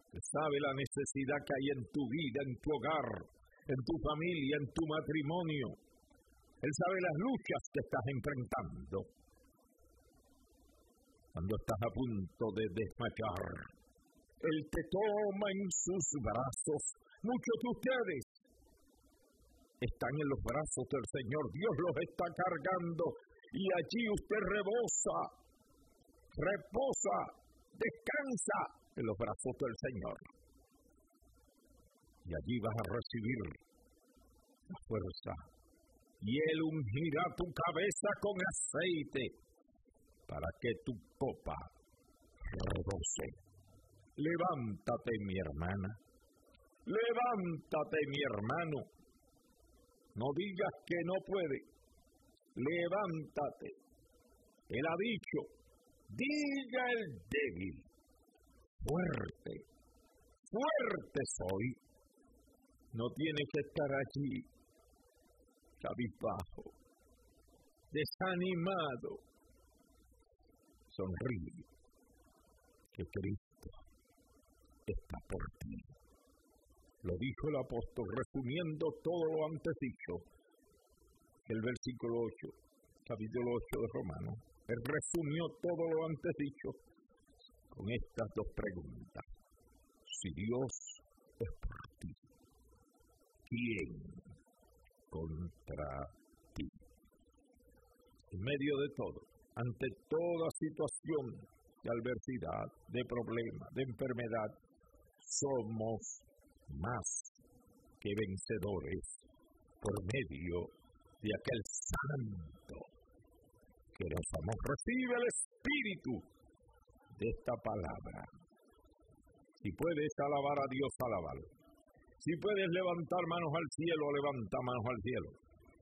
Él sabe la necesidad que hay en tu vida, en tu hogar, en tu familia, en tu matrimonio. Él sabe las luchas que estás enfrentando. Cuando estás a punto de desmayar, Él te toma en sus brazos. Muchos de ustedes están en los brazos del Señor. Dios los está cargando y allí usted reposa, descansa en los brazos del Señor. Y allí vas a recibir la fuerza. Y Él ungirá tu cabeza con aceite para que tu copa rebose. Levántate, mi hermana. Levántate, mi hermano. No digas que no puede. Levántate. Él ha dicho, diga el débil, fuerte, fuerte soy. No tienes que estar allí, cabizbajo, desanimado. Sonríe, que Cristo está por ti. Lo dijo el apóstol, resumiendo todo lo antes dicho, el versículo 8, capítulo 8 de Romanos. Él resumió todo lo antes dicho con estas dos preguntas. Si Dios es por ti, ¿quién contra ti? En medio de todo, ante toda situación de adversidad, de problema, de enfermedad, somos más que vencedores por medio de aquel santo que nos amó. Recibe el espíritu de esta palabra. Si puedes alabar a Dios, alábalo. Si puedes levantar manos al cielo, levanta manos al cielo.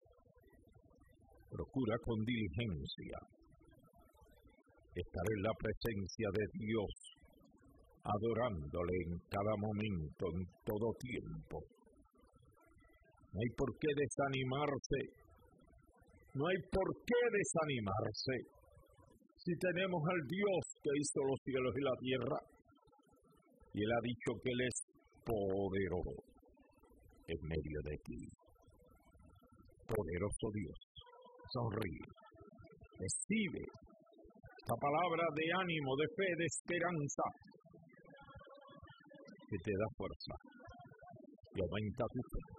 Procura con diligencia estar en la presencia de Dios, adorándole en cada momento, en todo tiempo. No hay por qué desanimarse. No hay por qué desanimarse si tenemos al Dios que hizo los cielos y la tierra. Y Él ha dicho que Él es poderoso en medio de ti. Poderoso Dios, sonríe, recibe esta palabra de ánimo, de fe, de esperanza, que te da fuerza y aumenta tu fe.